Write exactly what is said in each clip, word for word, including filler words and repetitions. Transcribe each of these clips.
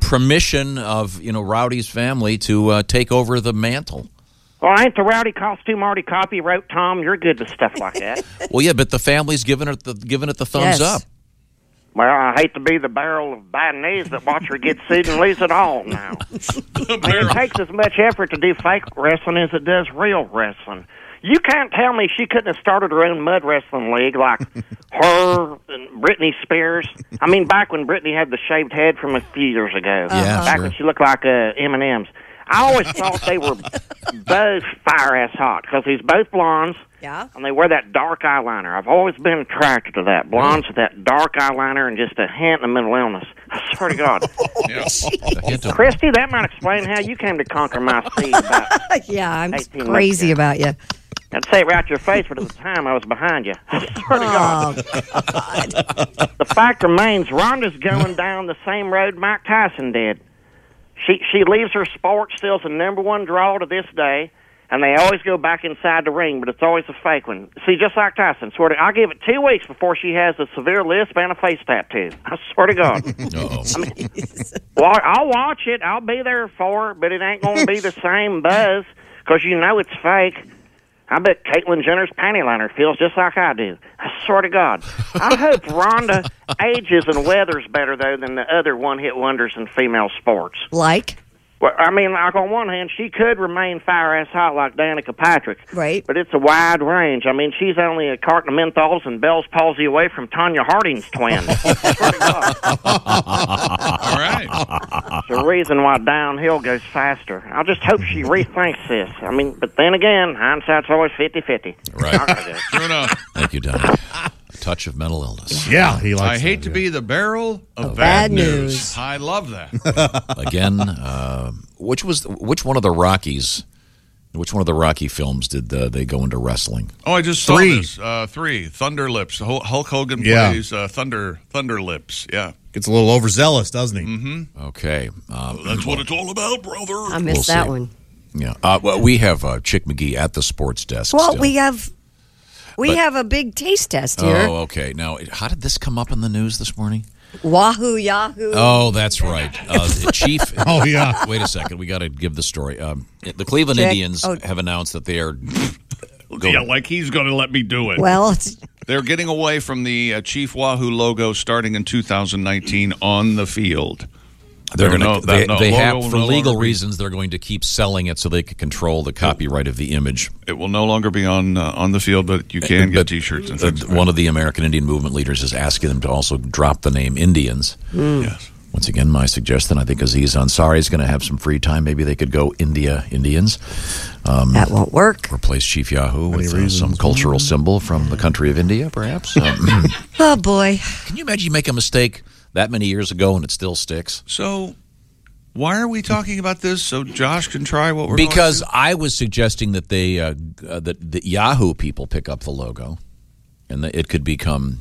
permission of, you know, Rowdy's family to uh, take over the mantle. Well, ain't the Rowdy costume already copyright, Tom? You're good with stuff like that. Well, yeah, but the family's giving it the giving it the thumbs Yes. up. Well, I hate to be the barrel of bad news that watch her get sued and lose it all now. I mean, it takes as much effort to do fake wrestling as it does real wrestling. You can't tell me she couldn't have started her own mud wrestling league like her and Britney Spears. I mean, back when Britney had the shaved head from a few years ago. Yeah, Back sure. when she looked like uh, M and M's. I always thought they were both fire-ass hot because he's both blondes. Yeah. And they wear that dark eyeliner. I've always been attracted to that. Blondes with that dark eyeliner and just a hint of mental illness. I swear to God. Christy, that might explain how you came to conquer my seed about Yeah, I'm eighteen crazy months about ago. you. I'd say it right to your face, but at the time I was behind you. I swear to God. Oh, The fact remains, Rhonda's going down the same road Mike Tyson did. She she leaves her sport, still's the number one draw to this day, and they always go back inside the ring, but it's always a fake one. See, just like Tyson, swear to, I'll give it two weeks before she has a severe lisp and a face tattoo. I swear to God. Uh-oh. I mean, well, I'll watch it. I'll be there for it, but it ain't going to be the same buzz because you know it's fake. I bet Caitlyn Jenner's panty liner feels just like I do. I swear to God. I hope Rhonda ages and weathers better, though, than the other one-hit wonders in female sports. like? Well, I mean, like on one hand, she could remain fire-ass hot like Danica Patrick. Right. But it's a wide range. I mean, she's only a carton of menthols and Bell's palsy away from Tanya Harding's twin. I swear to God. All right. It's the reason why downhill goes faster. I just hope she rethinks this. I mean, but then again, hindsight's always fifty-fifty. Right. I gotta go. True enough. Thank you, Donnie. A touch of mental illness. Yeah, he likes I hate that, to yeah. be the barrel of bad bad, news. news. I love that. Again, uh, which was which one of the Rockies? Which one of the Rocky films did uh, they go into wrestling? Oh, I just saw Three. this. Uh, three. Thunder Lips. Hul- Hulk Hogan Yeah. plays uh, Thunder Thunder Lips. Yeah. Gets a little overzealous, doesn't he? Mm-hmm. Okay, um, That's what it's all about, brother. I missed We'll that see. one. yeah. Uh, well, we have uh, Chick McGee at the sports desk. Well, still. we have we But- have a big taste test here. Oh, okay. Now, how did this come up in the news this morning? Wahoo Yahoo. Oh, that's right. Uh, the Chief. Oh, yeah. Wait a second. We got to give the story. Um, the Cleveland Check- Indians oh. have announced that they are. Yeah, like he's going to let me do it. Well, it's, They're getting away from the uh, Chief Wahoo logo starting in two thousand nineteen on the field. They're There going no- to. They, that no they logo have, will for no legal longer be- reasons, they're going to keep selling it so they can control the copyright of the image. It will no longer be on uh, on the field, but you can get But, T-shirts and uh, things. One of the American Indian movement leaders is asking them to also drop the name Indians. Yes. Once again, my suggestion, I think Aziz Ansari is going to have some free time. Maybe they could go India Indians. Um, that won't work. replace Chief Yahoo with uh, reasons. some cultural symbol from the country of India, perhaps. Um, Oh boy. can you imagine you make a mistake that many years ago and it still sticks? So, why are we talking about this? So Josh can try what we're Because going I was suggesting that they uh, uh, that the Yahoo people pick up the logo, and that it could become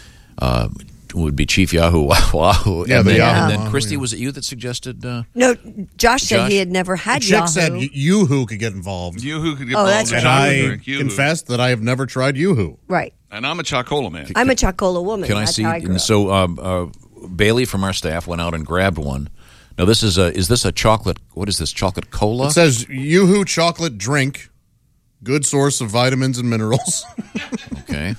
uh, would be Chief Yahoo Wahoo. Yeah, and the then, Yahoo and then Wahoo, Christy, yeah. was it you that suggested? Uh, No, Josh said Josh? he had never had Chick Yahoo. said Yoo-hoo could get involved. You who could get Oh, involved that's in right. And chocolate I drink, Yoo-hoo. confess that I have never tried Yoo-hoo. Right. And I'm a Chocola man. I'm a Chocola woman. can I That's see? how I grew and up. so um, uh, Bailey from our staff went out and grabbed one. Now this is a is this a chocolate? What is this chocolate cola? It says Yoo-hoo chocolate drink, good source of vitamins and minerals. Okay.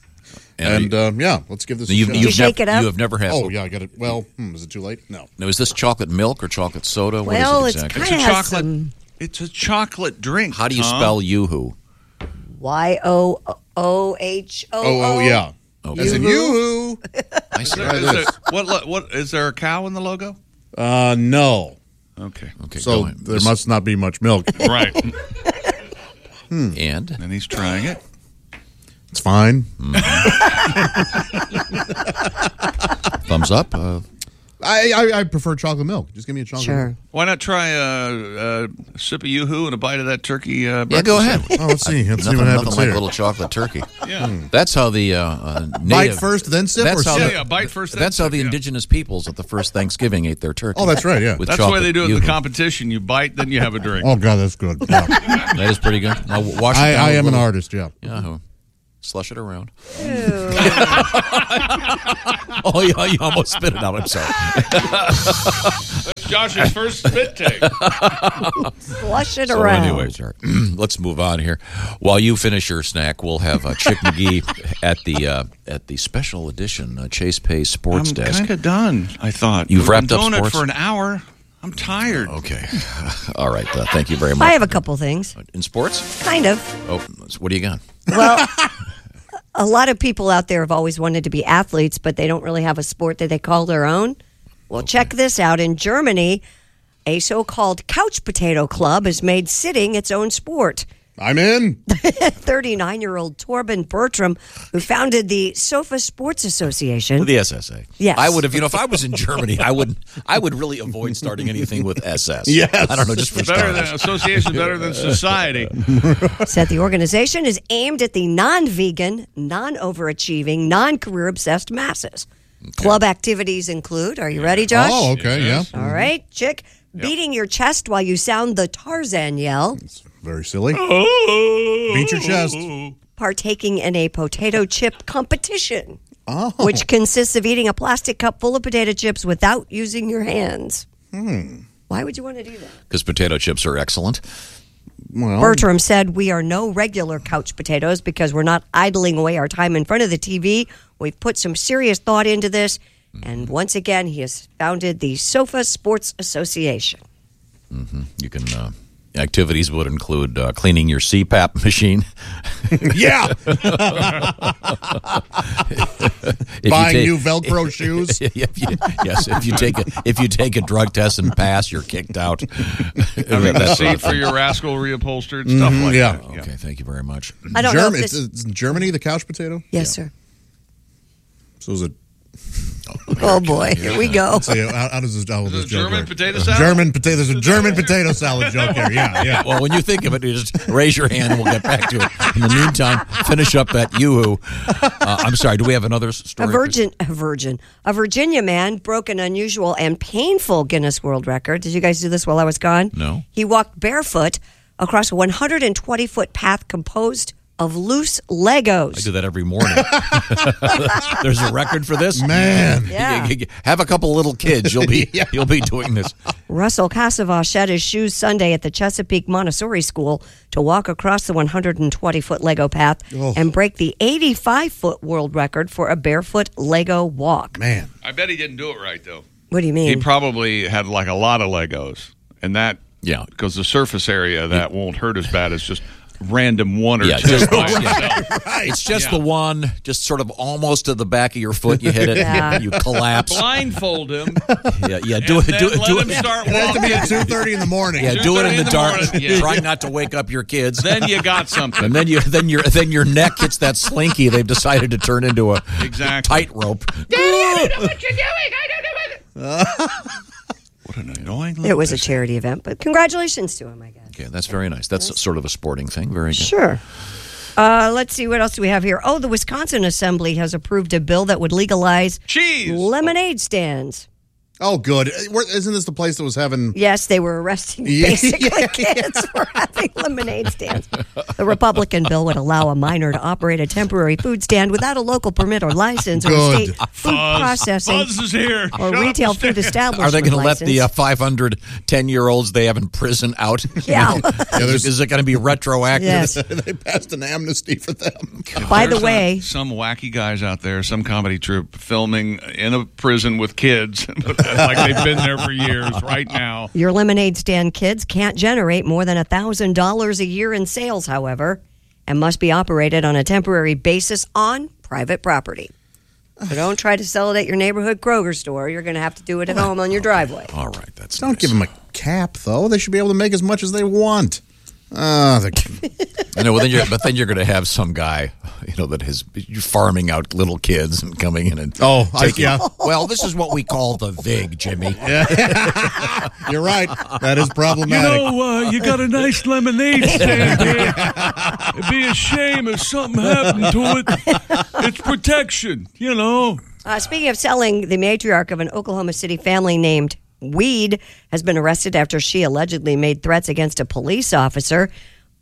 And, um, yeah, let's give this a you've, shot. you've you shake nev- it up? You have never had. Oh, yeah, I got it. Well, hmm, is it too late? No. Now, is this chocolate milk or chocolate soda? What Well, is it's it exactly? It's kind a of chocolate. some It's a chocolate drink. How do you Tom. spell Yoo-hoo? Y O O H O. Oh, oh, yeah. Okay. As in Yoo-hoo. I see. Try Is there, this. what, lo- what is there a cow in the logo? Uh, no. Okay. Okay, So go ahead. there This- must not be much milk. Right. and And he's trying it. It's fine. thumbs up. Uh, I, I I prefer chocolate milk. Just give me a chocolate Sure. milk. Why not try a, a sip of Yoo-hoo and a bite of that turkey? Uh, yeah, go ahead. Oh, let's see. Let's see nothing what nothing happens like here. a little chocolate turkey. Yeah. That's how the uh, uh, Bite native. first, then sip? That's or how sip? Yeah, the- yeah, bite first. then That's how sip, the yeah. indigenous peoples at the first Thanksgiving ate their turkey. Oh, that's right, yeah. With That's the way chocolate they do it in the Yoo-hoo. competition. You bite, then you have a drink. Oh, God, that's good. Yeah. That is pretty good. Now, wash it I, down I with am a an little artist, yeah. Yahoo. Slush it around. Oh, you, you almost spit it out. I'm sorry. That's Josh's first spit take. Flush it So around. anyway, sorry. Let's move on here. While you finish your snack, we'll have uh, Chick McGee at the uh, at the special edition uh, Chase Pay Sports I'm Desk. kind of done, I thought. You've We've wrapped been up doing sports? it for an hour. I'm tired. Okay. All right. Uh, thank you very much. I have a couple things. In sports? Kind of. Oh, what do you got? Well, a lot of people out there have always wanted to be athletes, but they don't really have a sport that they call their own. Well, okay. Check this out. In Germany, a so-called couch potato club has made sitting its own sport. I'm in. thirty-nine-year-old Torben Bertram, who founded the Sofa Sports Association. The S S A. Yes. I would have, you know, if I was in Germany, I would I would really avoid starting anything with S S. Yes. I don't know, just for Better starters. than association, better than society. Said the organization is aimed at the non-vegan, non-overachieving, non-career obsessed masses. Okay. Club activities include, are you ready, Josh? Oh, okay, Yes. yeah. All right, Chick. Beating your chest while you sound the Tarzan yell. It's very silly. Beat your chest. Partaking in a potato chip competition, Oh. which consists of eating a plastic cup full of potato chips without using your hands. Hmm. Why would you want to do that? Because potato chips are excellent. Well, Bertram said, we are no regular couch potatoes because we're not idling away our time in front of the T V. We've put some serious thought into this. And once again, he has founded the Sofa Sports Association. Mm-hmm. You can uh, activities would include uh, cleaning your C PAP machine. yeah. If Buying you new Velcro shoes. if you, yes, if you take a if you take a drug test and pass, you're kicked out. Having the seat for your rascal reupholstered, stuff Mhm, like yeah. that. Okay, thank you very much. I don't Germ- know if it's, this... it's in Germany, the couch potato? Yes, Yeah. sir. So is it... Oh, boy. Here we go. So how, how does this, how will Is it this a joke German work? potato There's a salad? German potato. There's a German potato salad joke here. Yeah, yeah. Well, when you think of it, you just raise your hand and we'll get back to it. In the meantime, finish up that yoo-hoo. Uh, I'm sorry, do we have another story? A virgin, a virgin, a Virginia man broke an unusual and painful Guinness World Record. Did you guys do this while I was gone? No. He walked barefoot across a one hundred twenty foot path composed of loose Legos. I do that every morning. There's a record for this? Man. Yeah. Have a couple little kids. You'll be Yeah. you'll be doing this. Russell Casavas shed his shoes Sunday at the Chesapeake Montessori School to walk across the one hundred twenty foot Lego path Oh. and break the eighty-five foot world record for a barefoot Lego walk. Man. I bet he didn't do it right, though. What do you He mean? probably had like a lot of Legos. And that, Yeah. because the surface area, that won't hurt as bad as just random one or Yeah, two. just- by yeah. itself. It's just Yeah. the one, just sort of almost to the back of your foot. You hit it, Yeah. you collapse. Blindfold him. Yeah, yeah. Do and it. Do then it. Do let it. him start It has to be walking. at two thirty in the morning. Yeah, do it in two thirty the in the dark. morning. Yeah. Try not to wake up your kids. Then you got something. And then you, then your, then your neck hits that slinky. They've decided to turn into a Exactly. tightrope. What an annoying little It was a piece. charity event, but congratulations to him, I guess. Okay, that's very nice. That's sort of a sporting thing. Very good. Sure. Uh, let's see, what else do we have here? Oh, the Wisconsin Assembly has approved a bill that would legalize Cheese. lemonade stands. Oh, good. Where- Isn't this the place that was having... Yes, they were arresting Yeah, basically yeah, kids for having lemonade stands. The Republican bill would allow a minor to operate a temporary food stand without a local permit or license or Good. state food processing Buzz is here. or Shut up retail and food stand. establishment Are they going to let license. the uh, five hundred ten-year-olds they have in prison out? Yeah. Yeah, there's- Is it going to be retroactive? Yes. they passed an amnesty for them. By the There's, uh, way, some wacky guys out there, some comedy troupe filming in a prison with kids, like they've been there for years. Right now, your lemonade stand kids can't generate more than one thousand dollars a year in sales, however, and must be operated on a temporary basis on private property. So don't try to sell it at your neighborhood Kroger store. You're going to have to do it at home on your driveway. All right, that's Don't nice. give them a cap, though. They should be able to make as much as they want. Ah, the I know, well, then you're, but then you're going to have some guy, you know, that is farming out little kids and coming in and Oh, I- taking, yeah. Well, this is what we call the vig, Jimmy. You're right. That is problematic. uh, you got a nice lemonade stand here. It'd be a shame if something happened to it. It's protection, you know. Uh, speaking of selling, the matriarch of an Oklahoma City family named Weed has been arrested after she allegedly made threats against a police officer.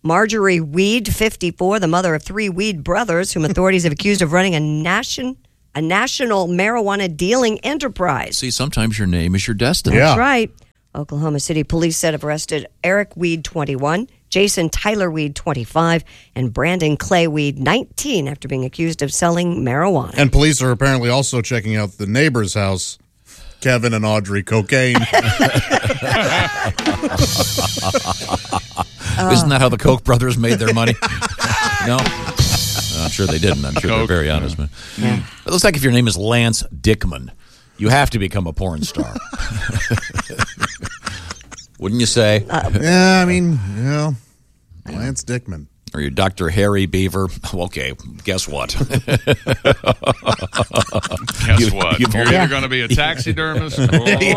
Marjorie Weed, fifty-four, the mother of three Weed brothers, whom authorities have accused of running a nation, a national marijuana dealing enterprise. See, sometimes your name is your destiny. Yeah. That's right. Oklahoma City police said have arrested Eric Weed, twenty-one, Jason Tyler Weed, twenty-five, and Brandon Clay Weed, nineteen, after being accused of selling marijuana. And police are apparently also checking out the neighbor's house, Kevin and Audrey Cocaine. Isn't that how the Koch brothers made their money? No? I'm sure they didn't. I'm sure they're very honest. But Yeah. it looks like if your name is Lance Dickman, you have to become a porn star. Wouldn't you say? Yeah, I mean, you know, Lance Dickman. Or you're Doctor Harry Beaver. Okay, guess what? Guess You- what? you've You're only- either going to be a taxidermist or,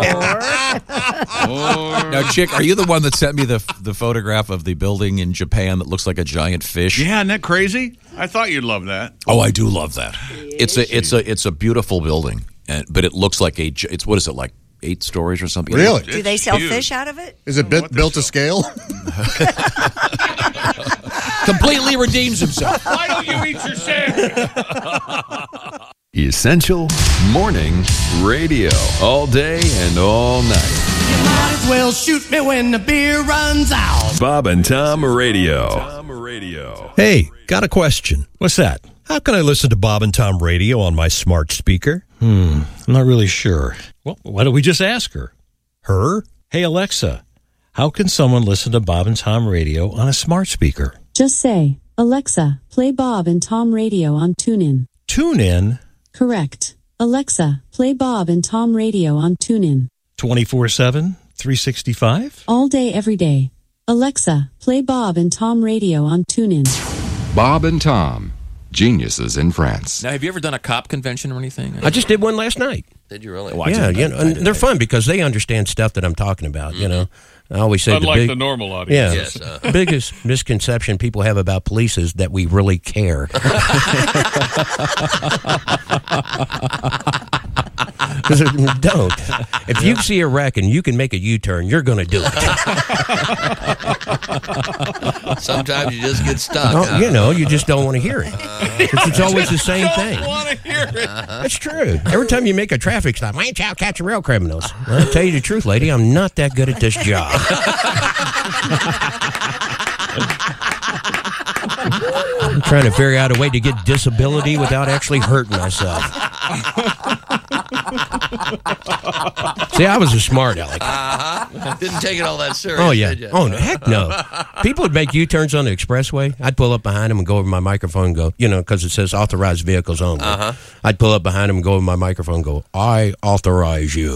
or Now, Chick, are you the one that sent me the the photograph of the building in Japan that looks like a giant fish? yeah, isn't that crazy? I thought you'd love that. Oh, I do love that. It's a it's a it's a beautiful building, and but it looks like a gi- it's what is it like eight stories or something? Really? Do they It's sell huge. fish out of it? Is it bit, what built they to scale? Completely redeems himself. Why don't you eat your sandwich? Essential Morning Radio. All day and all night. You might as well shoot me when the beer runs out. Bob and Tom Radio. Tom Radio. Hey, got a question. What's that? How can I listen to Bob and Tom Radio on my smart speaker? Hmm, I'm not really sure. Well, why don't we just ask her? Her? Hey, Alexa, how can someone listen to Bob and Tom Radio on a smart speaker? Just say, Alexa, play Bob and Tom Radio on TuneIn. Tune in Correct. Alexa, play Bob and Tom Radio on TuneIn. twenty-four seven, three sixty-five? All day, every day. Alexa, play Bob and Tom Radio on TuneIn. Bob and Tom, geniuses in France. Now, have you ever done a cop convention or anything? I just did one last night. Did you really? yeah, you know, and they're fun because they understand stuff that I'm talking about, you know. I always say Unlike the big, the normal yeah, audience. Yes, uh. biggest misconception people have about police is that we really care. Because don't. If you see a wreck and you can make a U-turn, you're going to do it. Sometimes you just get stuck. Oh, huh? you know, you just don't want to hear it. It's, it's always the same thing. want to hear it. That's true. Every time you make a traffic stop, I ain't out catching real criminals. I'll tell you the truth, lady, I'm not that good at this job. I'm trying to figure out a way to get disability without actually hurting myself. See, I was a smart aleck. Uh-huh. Didn't take it all that serious, Oh, yeah. did you? Oh, heck no. People would make U-turns on the expressway. I'd pull up behind them and go over my microphone and go, you know, because it says authorized vehicles only. Uh-huh. I'd pull up behind them and go over my microphone and go, I authorize you.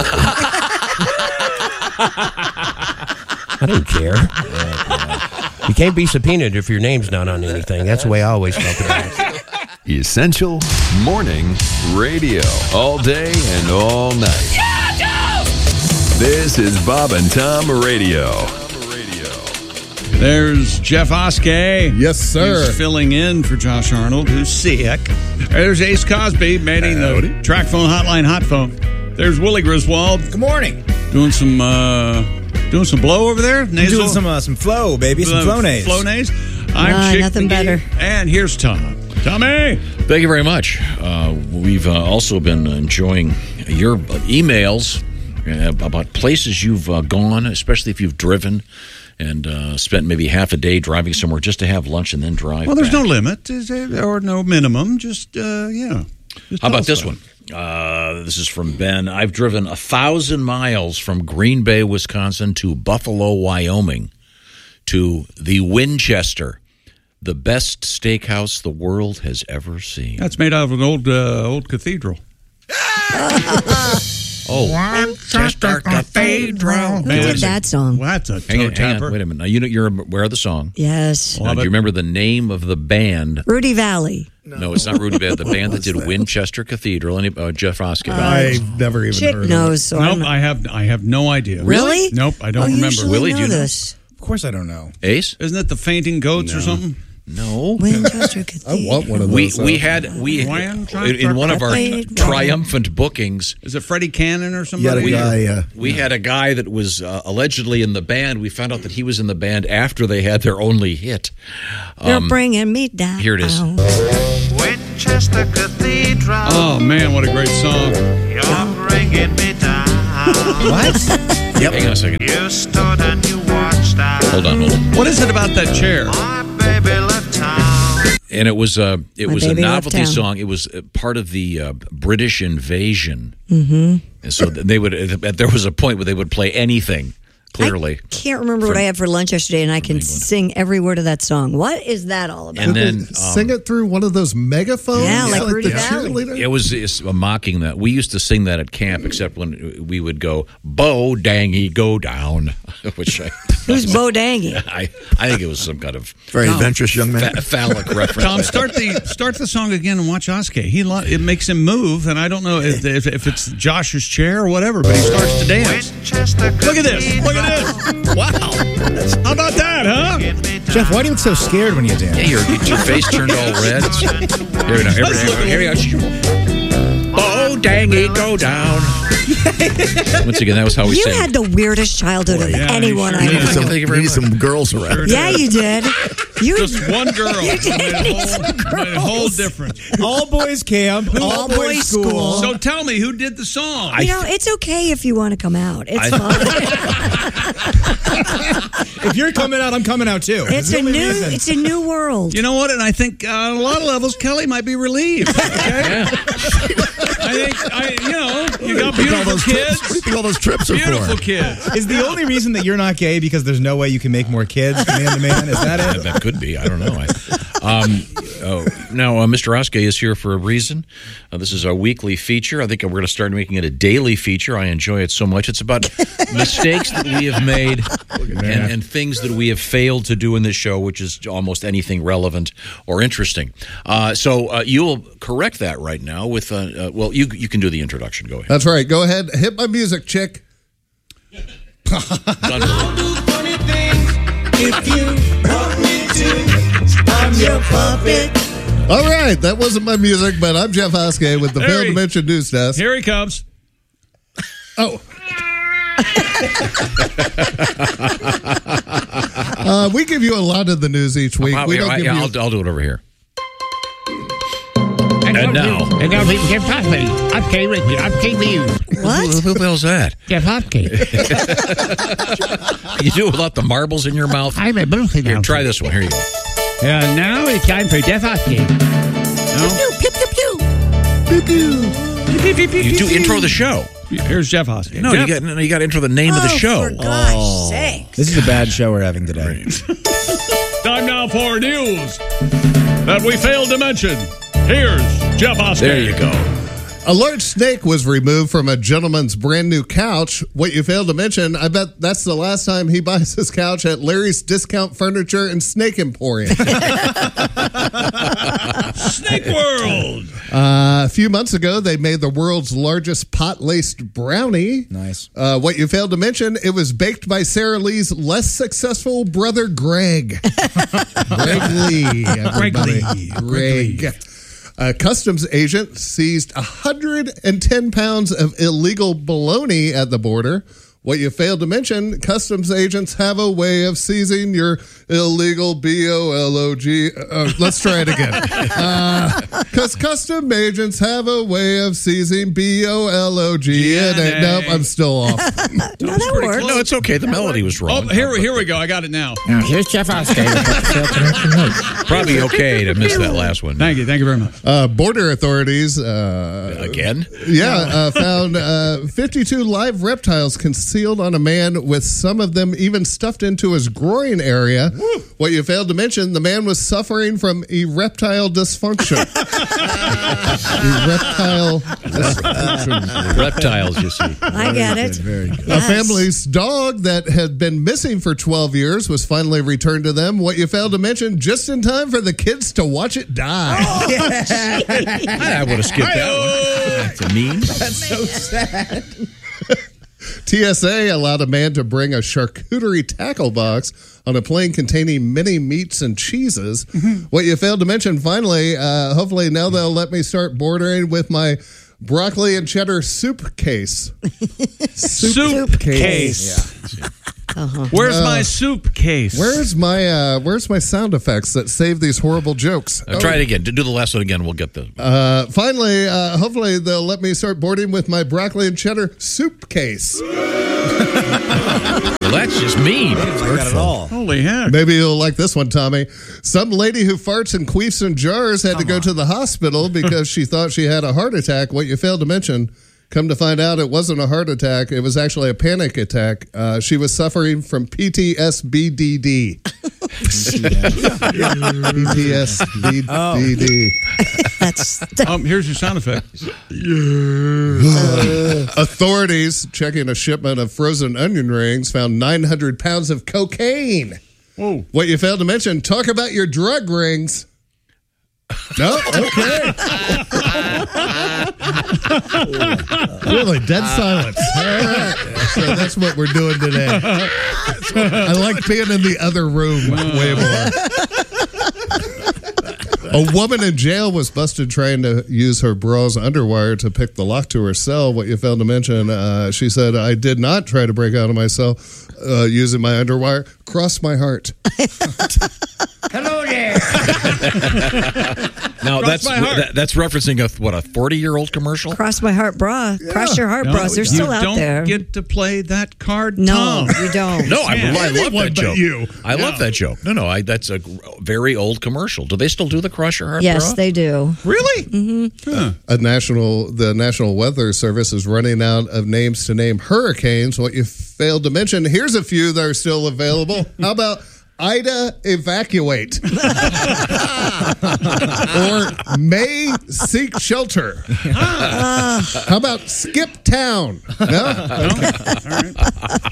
I didn't care. You can't be subpoenaed if your name's not on anything. That's the way I always felt about it. Essential Morning Radio. All day and all night. This is Bob and Tom Radio. There's Jeff Oskey. Yes, sir. He's filling in for Josh Arnold, who's sick. There's Ace Cosby, manning the track phone hotline hot phone. There's Willie Griswold. Good morning. Doing some uh, doing some blow over there. Nasal? Doing some uh, some flow, baby. Some Uh, Flonase. Flonase. I'm Ah, Chick nothing McGee. better. And here's Tom. Tommy. Thank you very much. Uh, we've uh, also been enjoying your emails uh, about places you've uh, gone, especially if you've driven and uh, spent maybe half a day driving somewhere just to have lunch and then drive Well, there's back. no limit is there, or no minimum. Just, uh, yeah. Just How tell about us this about one? Uh, this is from Ben. I've driven a thousand miles from Green Bay, Wisconsin to Buffalo, Wyoming to the Winchester, the best steakhouse the world has ever seen. it. That's made out of an old uh, old cathedral. Oh, Who did that song? Well, that's a hang toe on, hang tapper. on, wait a minute. Now, you know, you're aware of the song. Yes. Now, do you remember the name of the band? Rudy Valley. No, it's not Rudy Band. The band that did Winchester Cathedral. Any, uh, Jeff Oskey. I've never even Chick heard knows. So Nope, I'm- I have I have no idea. Really? Nope, I don't Oh, you remember. usually Willie, know do you know? this. Of course I don't know. Ace? Isn't it the Fainting Goats or something? No. Winchester I Cathedral. want one of We those. we uh, had we Winchester in one of our Cathedral. triumphant bookings. Is it Freddie Cannon or You somebody? got a We, guy. Uh, we had a guy that was uh, allegedly in the band. We found out that he was in the band after they had their only hit. You're Um, bringing me down. here it is. Winchester Cathedral. Oh, man, what a great song. You're bringing me down. what? Yep. Hang on a second. You stood and you watched out. Hold on, hold on. What is it about that chair? My baby left town. And it was uh, it My was a baby left novelty town. song. It was uh, part of the uh, British invasion. Mm-hmm. And so they would. uh, There was a point where they would play anything. Clearly, I can't remember what I had for lunch yesterday, and I can sing every word of that song. What is that all about? and then um, Sing it through one of those megaphones. Yeah, like the Rudy Valley. cheerleader? it was it's a mocking that. We used to sing that at camp, except when we would go, "Bo dangy, go down," which I. Who's Bo Dangy? I, I think it was some kind of Very adventurous young man. pha- phallic reference. Tom, start the start the song again and watch Oskay. He lo- it makes him move, and I don't know if, if, if it's Josh's chair or whatever, but he starts to dance. Winchester Look at this! Look at this! Wow! How about that, huh? Jeff, why do you look so scared when you dance? Yeah, your, your face turned all red. It's, here we go. Here we go. Here we go. Oh, dang it, go down. Once again, that was how we You sang. had the weirdest childhood of yeah, anyone you I sure know. did. Thank you very Need much. some girls around. Yeah, you did. You Just one girl. You did Made a need whole, some made a whole difference. All boys camp. All boys school. So tell me, who did the song? You know, it's okay if you want to come out. It's fine. If you're coming out, I'm coming out too. It's a new. It's a new world. You know what? And I think uh, on a lot of levels, Kelly might be relieved. Okay? I think, I, you know, you got beautiful kids. What do you think all those trips are Beautiful for? kids. Is the only reason that you're not gay because there's no way you can make more kids, man to man? Is that That, it? that could be. I don't know. I, um, oh, now, uh, Mister Oskay is here for a reason. Uh, this is our weekly feature. I think we're going to start making it a daily feature. I enjoy it so much. It's about mistakes that we have made and, and things that we have failed to do in this show, which is almost anything relevant or interesting. Uh, so uh, you'll correct that right now with, uh, uh, well, you you can do the introduction. Go ahead. That's right. Go ahead. Hit my music, chick. If you want me to, I'm your puppet. All right. That wasn't my music, but I'm Jeff Oskay with the There Failed he- Dimension News Desk. Here he comes. Oh. uh, we give you a lot of the news each week. Uh, We yeah, don't I, give yeah, you. I'll, I'll do it over here. And now, And now people get Oskay. Oskay with me. Oskay with you. What? who, who the hell's that? Jeff Oskay. You do it without the marbles in your mouth? I'm a birthday Here, now. try this one. Here you go. And now it's time for Jeff Oskay. Pew, pew, pew. You do intro the show. Here's Jeff Oskay. No, Jeff, you got no, you got to intro the name of the Oh, show. for gosh sakes. This is a bad show we're having today. time now for news that we failed to mention. Here's Jeff Oskay. There you go. A large snake was removed from a gentleman's brand new couch. What you failed to mention, I bet that's the last time he buys his couch at Larry's Discount Furniture and Snake Emporium. Snake World. Uh, a few months ago, they made the world's largest pot-laced brownie. Nice. Uh, what you failed to mention, it was baked by Sarah Lee's less successful brother, Greg. Greg Lee. everybody. Greg. A customs agent seized one hundred ten pounds of illegal bologna at the border. What you failed to mention, customs agents have a way of seizing your illegal B O L O G. Uh, let's try it again. Because uh, custom agents have a way of seizing B O L O G. Yeah, And, nope, I'm still off. No, that works. No, it's okay. The melody was Oh, wrong. here, here we go. I got it now. Now here's Jeff Oskay. Probably okay to miss that last one. Thank you. Thank you very much. Uh, border authorities, uh, Again? yeah, uh, found uh, fifty-two live reptiles concealed on a man, with some of them even stuffed into his groin area. What you failed to mention, the man was suffering from erectile dysfunction. erectile dysfunction. Reptiles, you see. I get it. Very good. A family's dog that had been missing for twelve years was finally returned to them. What you failed to mention, just in time for the kids to watch it die. I would have skipped that one. That's a mean. That's so sad. T S A allowed a man to bring a charcuterie tackle box on a plane containing many meats and cheeses. Mm-hmm. What you failed to mention, finally, uh, hopefully now they'll let me start bordering with my broccoli and cheddar soup case. soup, soup case. case. Yeah. Uh-huh. Where's uh, my soup case? Where's my uh, Where's my sound effects that save these horrible jokes? Uh, oh. Try it again. Do the last one again. We'll get the. Uh, finally, uh, hopefully they'll let me start boarding with my broccoli and cheddar soup case. Well, that's just mean. It's like that at all. Holy heck! Maybe you'll like this one, Tommy. Some lady who farts and queefs in jars had Come to go on. to the hospital because she thought she had a heart attack. What you failed to mention. Come to find out, it wasn't a heart attack. It was actually a panic attack. Uh, she was suffering from P T S D. P T S D. Oh. That's um, here's your sound effect. uh, authorities checking a shipment of frozen onion rings found nine hundred pounds of cocaine. Whoa. What you failed to mention, talk about your drug rings. No? Okay. Really, dead silence. All right. So that's what we're doing today. I like being in the other room way more. A woman in jail was busted trying to use her bra's underwire to pick the lock to her cell. What you failed to mention, uh, she said, I did not try to break out of my cell uh, using my underwire. Cross my heart. Hello there. Now that's that, that's referencing a what a forty-year-old commercial. Cross my heart bra. Yeah. Cross your heart no, bras. They're still out don't there. You don't get to play that card. No, Tom. you don't. No, I, I love that joke. You. I yeah. love that joke. No, no, I, that's a very old commercial. Do they still do the Cross Your Heart Yes, bra? they do. Really? Mm-hmm. Huh. A national, the National Weather Service is running out of names to name hurricanes. What you failed to mention, here's a few that are still available. How about Ida Evacuate? Or May Seek Shelter? Uh, How about Skip Town? No? Okay. All right.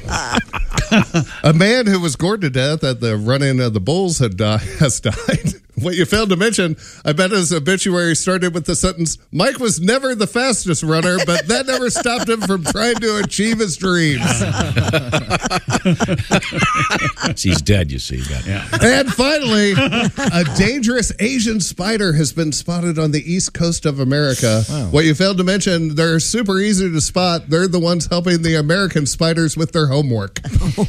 A man who was gored to death at the run-in of the Bulls had di- has died. What you failed to mention, I bet his obituary started with the sentence, Mike was never the fastest runner, but that never stopped him from trying to achieve his dreams. He's dead, you see. Yeah. And finally, a dangerous Asian spider has been spotted on the east coast of America. Wow. What you failed to mention, they're super easy to spot. They're the ones helping the American spiders with their homework.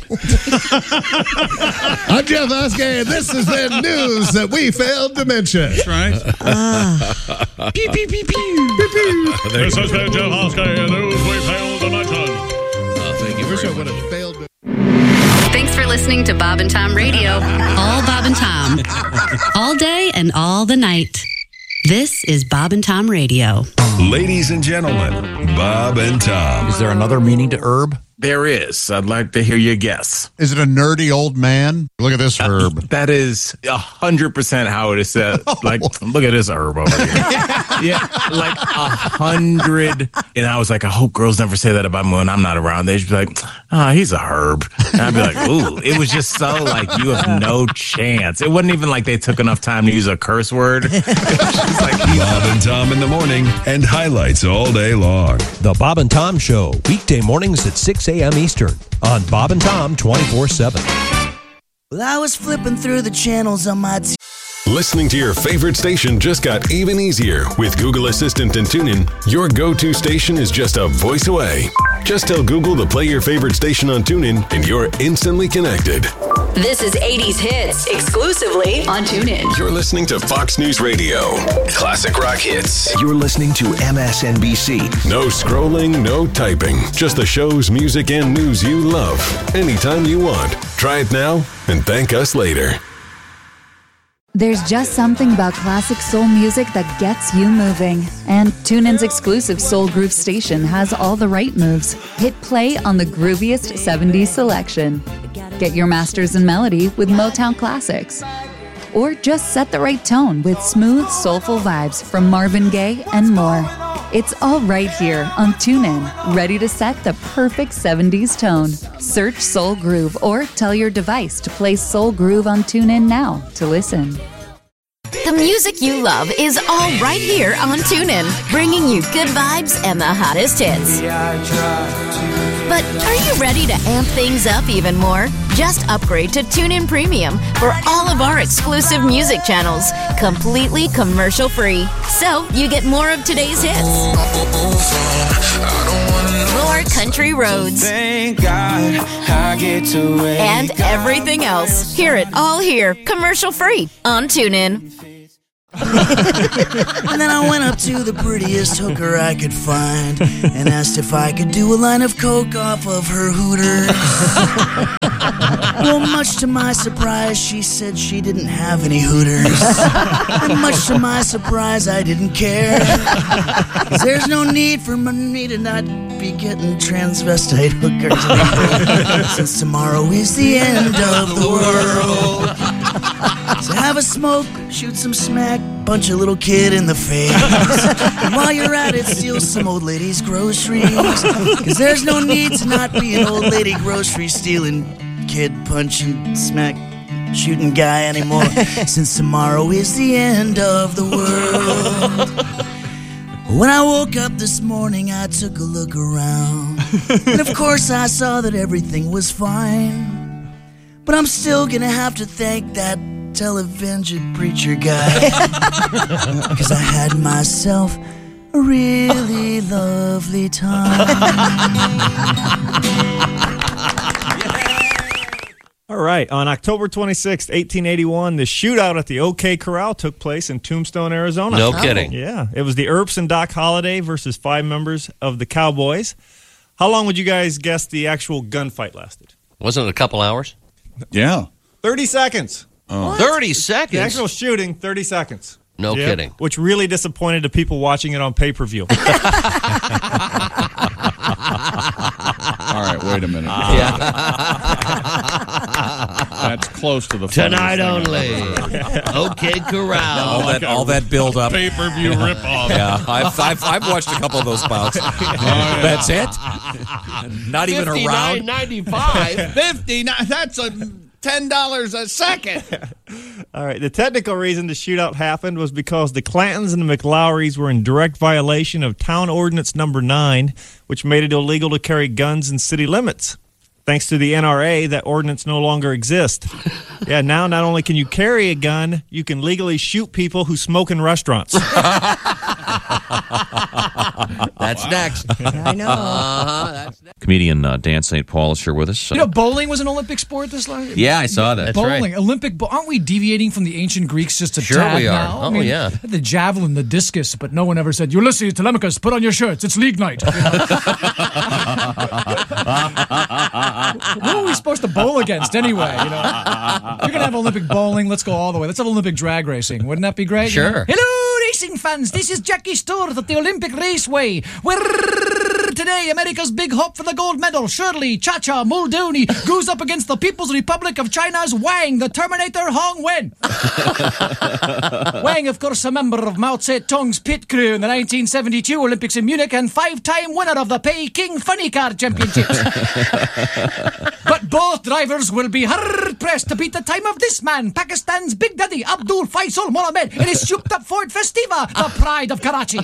I'm Jeff Oskey, and this has been news that we failed to mention. That's right. Uh. Pew, pew, pew, pew. Pew, pew. This has been Jeff Oskey, and news we failed to mention. Uh, thank you I wish very I would much. have failed to. Thanks for listening to Bob and Tom Radio. All Bob and Tom. All day and all the night. This is Bob and Tom Radio. Ladies and gentlemen, Bob and Tom. Is there another meaning to herb? There is. I'd like to hear your guess. Is it a nerdy old man? Look at this herb. Uh, that is a hundred percent how it is said. Like, look at this herb over here. Yeah, like a hundred. And I was like, I hope girls never say that about me when I'm not around. They should be like, ah, oh, he's a herb. And I'd be like, ooh. It was just so like, you have no chance. It wasn't even like they took enough time to use a curse word. It was just like, Bob and Tom in the morning and highlights all day long. The Bob and Tom Show, weekday mornings at six a.m. Eastern on Bob and Tom twenty-four seven. Well, I was flipping through the channels on my t- Listening to your favorite station just got even easier with Google Assistant and TuneIn. Your go-to station is just a voice away. Just tell Google to play your favorite station on TuneIn and you're instantly connected. This is eighties Hits, exclusively on TuneIn. You're listening to Fox News Radio. Classic rock hits. You're listening to M S N B C. No scrolling, no typing. Just the shows, music, and news you love. Anytime you want. Try it now and thank us later. There's just something about classic soul music that gets you moving. And TuneIn's exclusive Soul Groove station has all the right moves. Hit play on the grooviest seventies selection. Get your masters in melody with Motown classics. Or just set the right tone with smooth, soulful vibes from Marvin Gaye and more. It's all right here on TuneIn, ready to set the perfect seventies tone. Search Soul Groove or tell your device to play Soul Groove on TuneIn now to listen. The music you love is all right here on TuneIn, bringing you good vibes and the hottest hits. I tried to But are you ready to amp things up even more? Just upgrade to TuneIn Premium for all of our exclusive music channels, completely commercial-free. So you get more of today's hits, more country roads, Thank God I get to wake and everything else. Hear it all here, commercial-free on TuneIn. And then I went up to the prettiest hooker I could find and asked if I could do a line of coke off of her hooters. Well, much to my surprise, she said she didn't have any hooters. And much to my surprise, I didn't care. 'Cause there's no need for me to not be getting transvestite hookers anymore, since tomorrow is the end of the world. So have a smoke, shoot some smack, punch a little kid in the face. And while you're at it, steal some old lady's groceries. 'Cause there's no need to not be an old lady grocery stealing, kid punching, smack, shooting guy anymore, since tomorrow is the end of the world. When I woke up this morning, I took a look around. And of course I saw that everything was fine. But I'm still gonna have to thank that television preacher guy. 'Cause I had myself a really lovely time. All right. On October twenty-sixth, eighteen eighty-one, the shootout at the OK Corral took place in Tombstone, Arizona. No kidding. Yeah. It was the Earps and Doc Holliday versus five members of the Cowboys. How long would you guys guess the actual gunfight lasted? Wasn't it a couple hours? Yeah. thirty seconds. Oh. thirty seconds? The actual shooting, thirty seconds. No Yeah. kidding. Which really disappointed the people watching it on pay-per-view. All right, wait a minute. Yeah. That's close to the Tonight funniest only. thing I've ever heard. OK Corral. all that, all that build up. Pay-per-view ripoff. Yeah, I've, I've, I've watched a couple of those bouts. That's it. Not even a round. fifty-nine ninety-five. fifty-nine. That's a ten dollars a second. All right. The technical reason the shootout happened was because the Clantons and the McLaurys were in direct violation of Town Ordinance Number nine, which made it illegal to carry guns in city limits. Thanks to the N R A, that ordinance no longer exists. Yeah, now not only can you carry a gun, you can legally shoot people who smoke in restaurants. That's next. I know. Uh-huh, that's next. Comedian uh, Dan Saint Paul is here with us. You know, bowling was an Olympic sport this last year? Yeah, I saw that. That's Bowling, right. Olympic. Bo- aren't we deviating from the ancient Greeks just a Sure tad we are. now? Oh, yeah. The javelin, the discus, but no one ever said, Ulysses, Telemachus, put on your shirts. It's league night. You know? Who are we supposed to bowl against anyway? You know, if you're gonna have Olympic bowling, let's go all the way. Let's have Olympic drag racing. Wouldn't that be great? You know? Sure. Hello, racing fans. This is Jackie Stewart at the Olympic Raceway, where today America's big hope for the gold medal, Shirley Cha-Cha Muldooney, goes up against the People's Republic of China's Wang, the Terminator Hong Wen. Wang, of course, a member of Mao Zedong's pit crew in the nineteen seventy-two Olympics in Munich and five-time winner of the Peking Funny Car Championships. But both drivers will be hard-pressed to beat the time of this man, Pakistan's Big Daddy Abdul Faisal Mohammed, in his souped-up Ford Festiva, the pride of Karachi.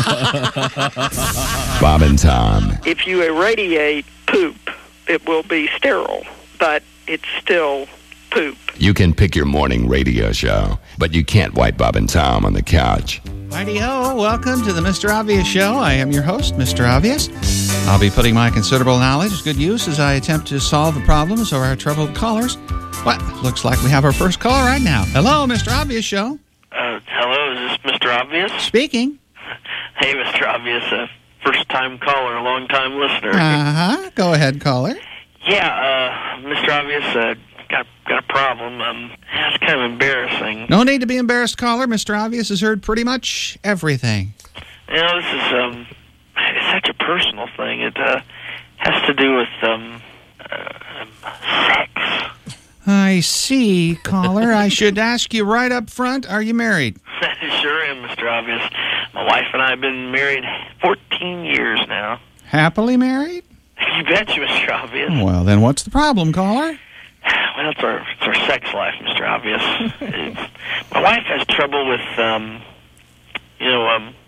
Bob and Tom. If you irradiate poop, it will be sterile, but it's still poop. You can pick your morning radio show, but you can't wipe Bob and Tom on the couch. Righty-ho, welcome to the Mister Obvious Show. I am your host, Mister Obvious. I'll be putting my considerable knowledge to good use as I attempt to solve the problems of our troubled callers. Well, looks like we have our first caller right now. Hello, Mister Obvious Show. Uh, hello, is this Mister Obvious? Speaking. Hey, Mister Obvious, a first-time caller, long-time listener. Uh-huh. Go ahead, caller. Yeah, uh, Mister Obvious, uh, got got a problem. Um, it's kind of embarrassing. No need to be embarrassed, caller. Mister Obvious has heard pretty much everything. You know, this is um, it's such a personal thing. It uh, has to do with um, uh, sex. I see, caller. I should ask you right up front, are you married? Sure am, Mister Obvious. My wife and I have been married fourteen years now. Happily married? You betcha, Mister Obvious. Well, then what's the problem, caller? Well, it's our, it's our sex life, Mister Obvious. It's, my wife has trouble with, um, you know, um,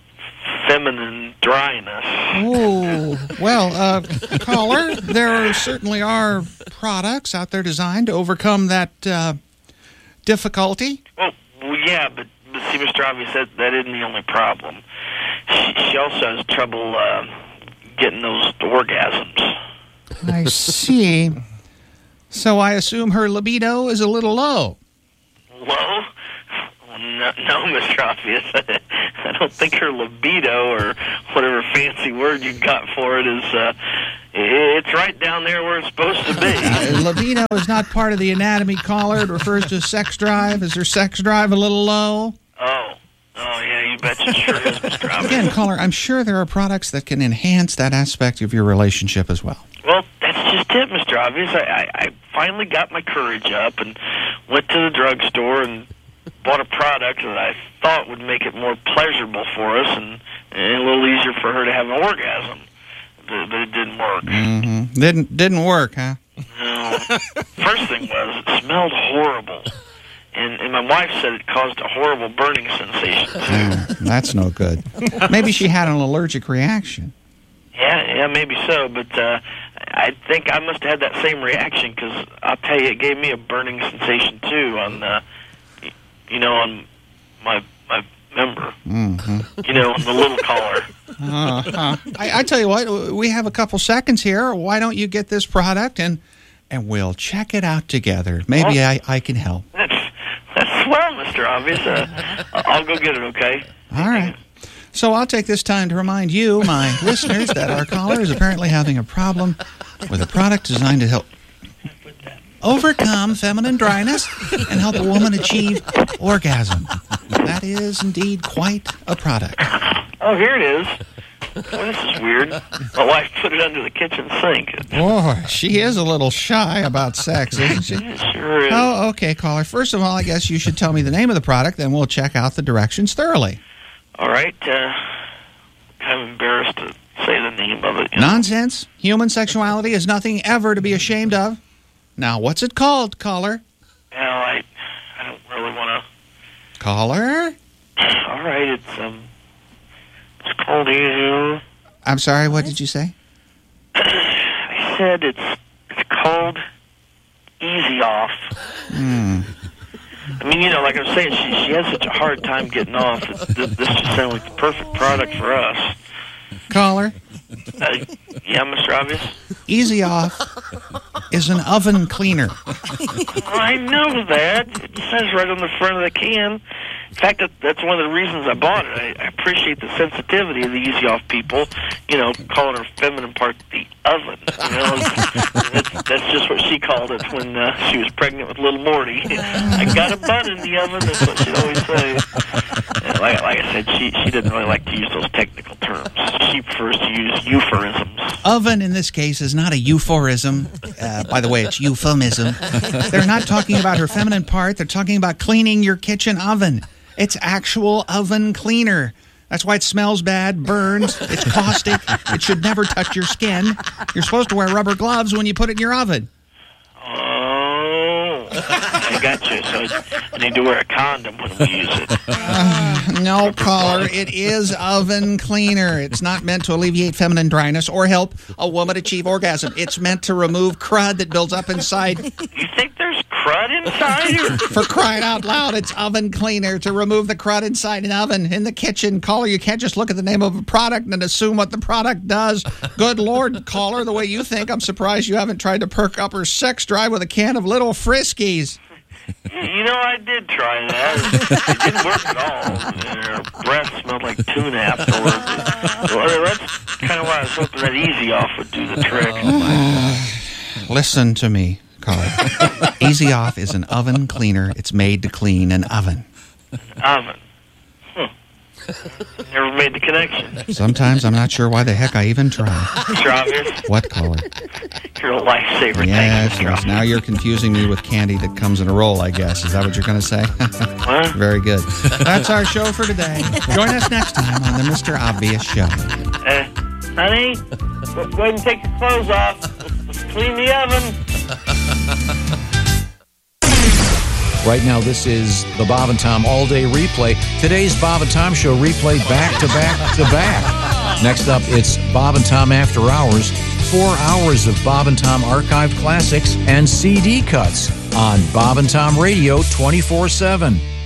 feminine dryness. Oh, well, uh, caller, there certainly are products out there designed to overcome that uh, difficulty. Well, well, yeah, but, but see, Mister Obvious, that, that isn't the only problem. She, she also has trouble uh, getting those orgasms. I see. So I assume her libido is a little low. Low? No, no, Mister Obvious. I don't think her libido, or whatever fancy word you got for it, is, uh, it's right down there where it's supposed to be. Uh, libido is not part of the anatomy, caller. It refers to sex drive. Is her sex drive a little low? Oh. Oh, yeah, you betcha sure is, Mister Obvious. Again, caller, I'm sure there are products that can enhance that aspect of your relationship as well. Well, that's just it, Mister Obvious. I, I, I finally got my courage up and went to the drugstore and bought a product that I thought would make it more pleasurable for us and, and a little easier for her to have an orgasm. But, but it didn't work. Mm-hmm. Didn't didn't work, huh? No. First thing was, it smelled horrible. And, and my wife said it caused a horrible burning sensation, too. Mm, that's no good. Maybe she had an allergic reaction. Yeah, yeah, maybe so, but uh, I think I must have had that same reaction, because I'll tell you, it gave me a burning sensation, too, on, uh, you know, on my my member. Mm-hmm. You know, on the little collar. Uh-huh. I, I tell you what, we have a couple seconds here. Why don't you get this product, and and we'll check it out together. Maybe Oh. I, I can help. That's, that's swell, Mister Obvious. Uh, I'll go get it, okay? All right. So I'll take this time to remind you, my listeners, that our caller is apparently having a problem with a product designed to help overcome feminine dryness and help a woman achieve orgasm. That is indeed quite a product. Oh, here it is. Well, this is weird. My wife put it under the kitchen sink. Boy, she is a little shy about sex, isn't she? Sure is. Oh, okay, caller. First of all, I guess you should tell me the name of the product, then we'll check out the directions thoroughly. All right. Uh, I'm embarrassed to say the name of it. You know? Nonsense. Human sexuality is nothing ever to be ashamed of. Now, what's it called, caller? Well, I, I don't really want to. Caller? All right, it's um, it's called Easy. I'm sorry, what did you say? I said it's it's called Easy Off. Hmm. I mean, you know, like I was saying, she she has such a hard time getting off. It's, this this just sounds like the perfect product for us. Caller? Uh, yeah, Mister Obvious? Easy Off is an oven cleaner. I know that. It says right on the front of the can. In fact, that, that's one of the reasons I bought it. I, I appreciate the sensitivity of the Easy Off people, you know, calling her feminine part the oven. You know, that's, that's just what she called it when uh, she was pregnant with little Morty. I got a bun in the oven, that's what she'd always say. And like, like I said, she, she didn't really like to use those technical terms. She prefers to use euphemisms. Oven, in this case, is not a euphorism. Uh, by the way, it's euphemism. They're not talking about her feminine part. They're talking about cleaning your kitchen oven. It's actual oven cleaner. That's why it smells bad, burns, it's caustic. It should never touch your skin. You're supposed to wear rubber gloves when you put it in your oven. Oh, I got you. So I need to wear a condom when we use it. Uh, no, caller, it is oven cleaner. It's not meant to alleviate feminine dryness or help a woman achieve orgasm. It's meant to remove crud that builds up inside. You think there's crud inside here? For crying out loud, it's oven cleaner to remove the crud inside an oven. In the kitchen, caller, you can't just look at the name of a product and assume what the product does. Good Lord, caller, the way you think, I'm surprised you haven't tried to perk up her sex drive with a can of Little Friskies. You know, I did try that. It didn't work at all. Her breath smelled like tuna afterwards. Well, that's kind of why I was hoping that Easy Off would do the trick. Listen to me, caller. Easy Off is an oven cleaner. It's made to clean an oven. Oven. Huh. Never made the connection. Sometimes I'm not sure why the heck I even try. Mister Obvious? What, caller? You're a lifesaver. Yes, Thank you, yes. Now you're confusing me with candy that comes in a roll, I guess. Is that what you're going to say? What? Very good. That's our show for today. Join us next time on the Mister Obvious Show. Uh, honey, go go ahead and take your clothes off. Let's clean the oven. Right now, this is the Bob and Tom all-day replay. Today's Bob and Tom show replay back to back to back. Next up, it's Bob and Tom After Hours. Four hours of Bob and Tom archived classics and C D cuts on Bob and Tom Radio twenty-four seven.